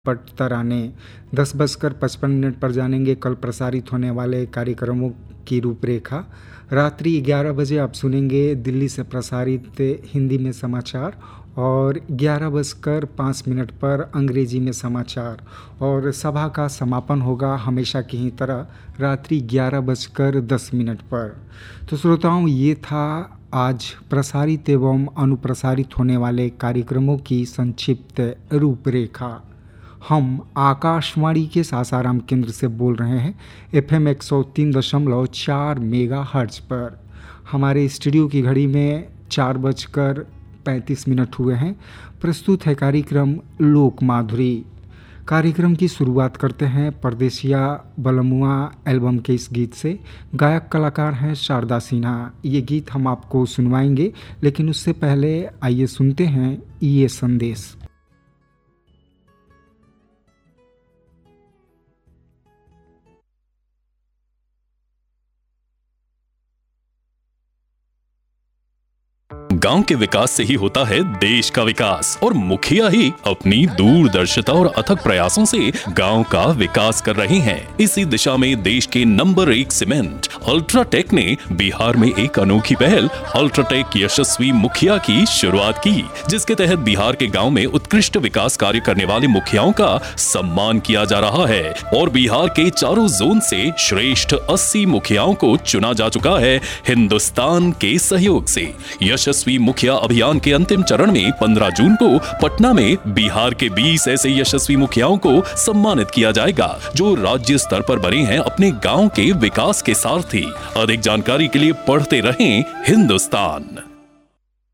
पट तराने 10:55 पर जानेंगे कल प्रसारित होने वाले कार्यक्रमों की रूपरेखा। रात्रि 11 बजे आप सुनेंगे दिल्ली से प्रसारित हिंदी में समाचार और 11:05 पर अंग्रेजी में समाचार, और सभा का समापन होगा हमेशा की ही तरह रात्रि 11:10 पर। तो श्रोताओं, ये था आज प्रसारित एवं अनुप्रसारित होने वाले कार्यक्रमों की संक्षिप्त रूपरेखा। हम आकाशवाणी के सासाराम केंद्र से बोल रहे हैं FM 103.4 मेगाहर्ट्ज पर। हमारे स्टूडियो की घड़ी में 4:35 हुए हैं। प्रस्तुत है कार्यक्रम लोक माधुरी। कार्यक्रम की शुरुआत करते हैं परदेसिया बलमुआ एल्बम के इस गीत से। गायक कलाकार हैं शारदा सिन्हा। ये गीत हम आपको सुनवाएंगे, लेकिन उससे पहले आइए सुनते हैं ये संदेश। गांव के विकास से ही होता है देश का विकास, और मुखिया ही अपनी दूरदर्शिता और अथक प्रयासों से गांव का विकास कर रहे हैं। इसी दिशा में देश के नंबर 1 सीमेंट अल्ट्राटेक ने बिहार में एक अनोखी पहल अल्ट्राटेक यशस्वी मुखिया की शुरुआत की, जिसके तहत बिहार के गांव में उत्कृष्ट विकास कार्य करने वाले मुखियाओं का सम्मान किया जा रहा है। और बिहार के चारों जोन से श्रेष्ठ 80 मुखियाओं को चुना जा चुका है हिंदुस्तान के सहयोग से। यशस्वी मुखिया अभियान के अंतिम चरण में 15 जून को पटना में बिहार के 20 ऐसे यशस्वी मुखियाओं को सम्मानित किया जाएगा जो राज्य स्तर पर बने हैं अपने गांव के विकास के सारथी। अधिक जानकारी के लिए पढ़ते रहें हिंदुस्तान।